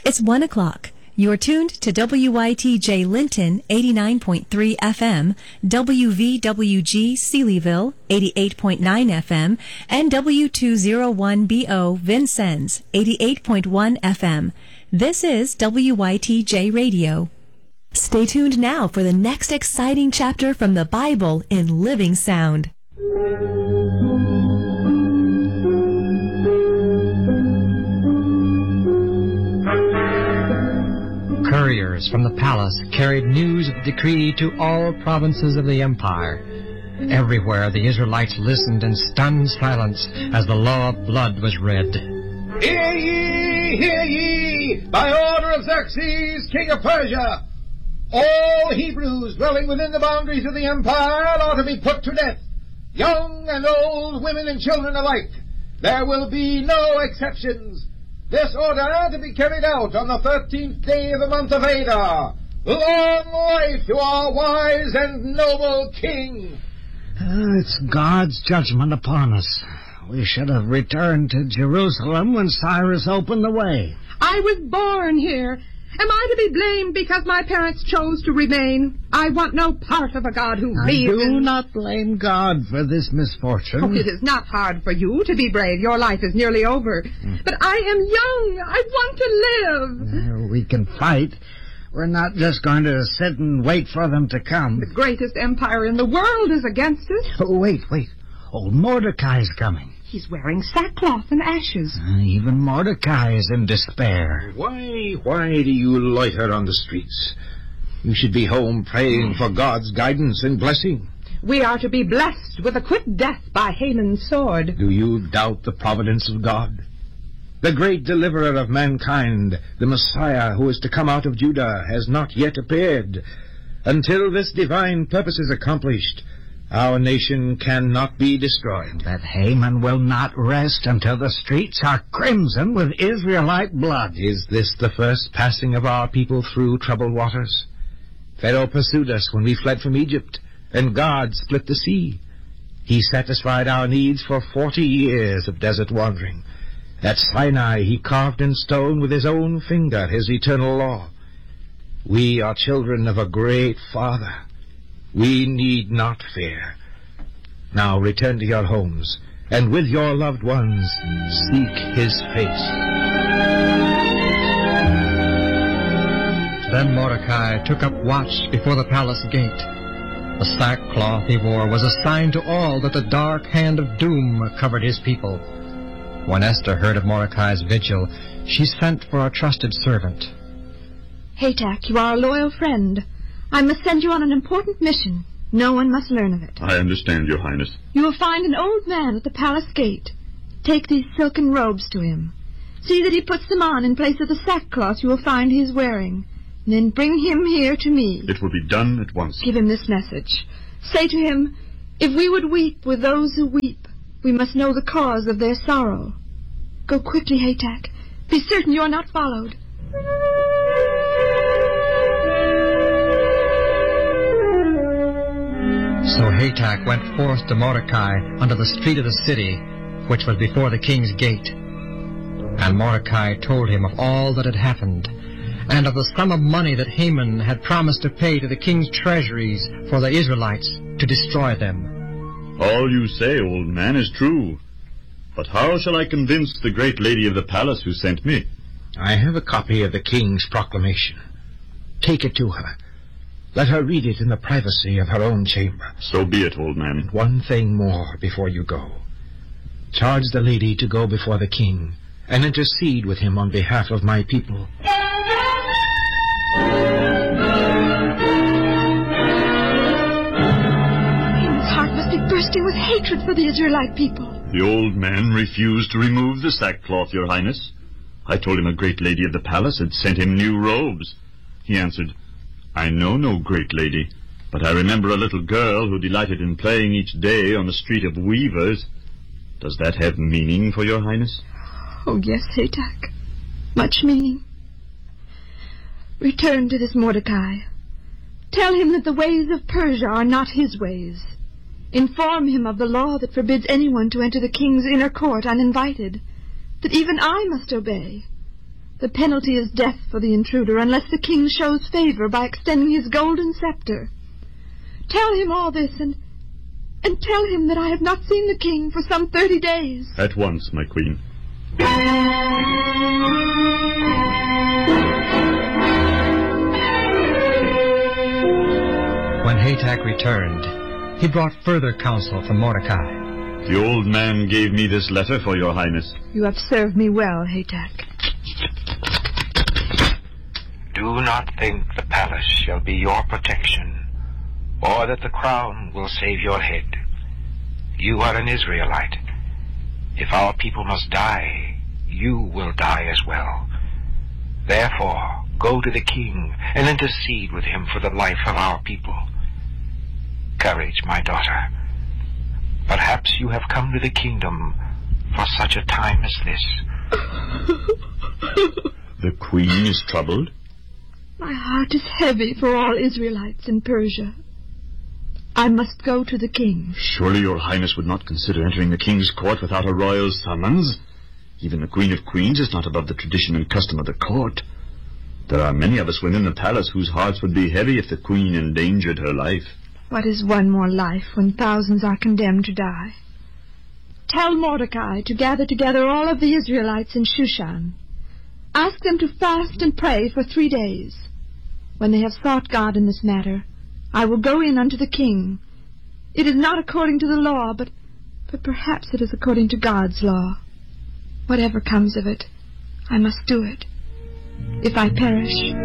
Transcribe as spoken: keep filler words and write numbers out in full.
It's one o'clock. You're tuned to W Y T J Linton eighty-nine point three F M, W V W G Sealyville eighty-eight point nine F M, and W two oh one B O Vincennes eighty-eight point one F M. This is W Y T J Radio. Stay tuned now for the next exciting chapter from the Bible in living sound. Couriers from the palace carried news of the decree to all provinces of the empire. Everywhere the Israelites listened in stunned silence as the law of blood was read. Hear ye, hear ye! By order of Xerxes, king of Persia, all Hebrews dwelling within the boundaries of the empire are to be put to death, young and old, women and children alike. There will be no exceptions. This order to be carried out on the thirteenth day of the month of Adar. Long life to our wise and noble king. Uh, it's God's judgment upon us. We should have returned to Jerusalem when Cyrus opened the way. I was born here. Am I to be blamed because my parents chose to remain? I want no part of a God who I leaves. do in... not blame God for this misfortune. Oh, it is not hard for you to be brave. Your life is nearly over. Mm. But I am young. I want to live. Uh, we can fight. We're not just going to sit and wait for them to come. The greatest empire in the world is against us. Oh, wait, wait. Old Mordecai's coming. He's wearing sackcloth and ashes. Uh, even Mordecai is in despair. Why, why do you loiter on the streets? You should be home praying for God's guidance and blessing. We are to be blessed with a quick death by Haman's sword. Do you doubt the providence of God? The great deliverer of mankind, the Messiah who is to come out of Judah, has not yet appeared. Until this divine purpose is accomplished, our nation cannot be destroyed. That Haman will not rest until the streets are crimson with Israelite blood. Is this the first passing of our people through troubled waters? Pharaoh pursued us when we fled from Egypt, and God split the sea. He satisfied our needs for forty years of desert wandering. At Sinai he carved in stone with his own finger his eternal law. We are children of a great Father. We need not fear. Now return to your homes, and with your loved ones seek his face. Then Mordecai took up watch before the palace gate. The sackcloth he wore was a sign to all that the dark hand of doom covered his people. When Esther heard of Mordecai's vigil, she sent for a trusted servant. Haytak, you are a loyal friend. I must send you on an important mission. No one must learn of it. I understand, Your Highness. You will find an old man at the palace gate. Take these silken robes to him. See that he puts them on in place of the sackcloth you will find he is wearing. And then bring him here to me. It will be done at once. Give him this message. Say to him, if we would weep with those who weep, we must know the cause of their sorrow. Go quickly, Haytak. Be certain you are not followed. So Haytak went forth to Mordecai unto the street of the city, which was before the king's gate. And Mordecai told him of all that had happened, and of the sum of money that Haman had promised to pay to the king's treasuries for the Israelites to destroy them. All you say, old man, is true. But how shall I convince the great lady of the palace who sent me? I have a copy of the king's proclamation. Take it to her. Let her read it in the privacy of her own chamber. So be it, old man. One thing more before you go. Charge the lady to go before the king and intercede with him on behalf of my people. Haman's heart must be bursting with hatred for the Israelite people. The old man refused to remove the sackcloth, Your Highness. I told him a great lady of the palace had sent him new robes. He answered, I know no great lady, but I remember a little girl who delighted in playing each day on the street of weavers. Does that have meaning for Your Highness? Oh, yes, Haytak. Much meaning. Return to this Mordecai. Tell him that the ways of Persia are not his ways. Inform him of the law that forbids anyone to enter the king's inner court uninvited, that even I must obey, The penalty is death for the intruder, unless the king shows favor by extending his golden scepter. Tell him all this, and and tell him that I have not seen the king for some thirty days. At once, my queen. When Hatak returned, he brought further counsel from Mordecai. The old man gave me this letter for your highness. You have served me well, Hatak. Do not think the palace shall be your protection, or that the crown will save your head. You are an Israelite. If our people must die, you will die as well. Therefore, go to the king and intercede with him for the life of our people. Courage, my daughter. Perhaps you have come to the kingdom for such a time as this. The queen is troubled? My heart is heavy for all Israelites in Persia. I must go to the king. Surely your highness would not consider entering the king's court without a royal summons? Even the Queen of Queens is not above the tradition and custom of the court. There are many of us within the palace whose hearts would be heavy if the queen endangered her life. What is one more life when thousands are condemned to die? Tell Mordecai to gather together all of the Israelites in Shushan. Ask them to fast and pray for three days. When they have sought God in this matter, I will go in unto the king. It is not according to the law, but, but perhaps it is according to God's law. Whatever comes of it, I must do it. If I perish,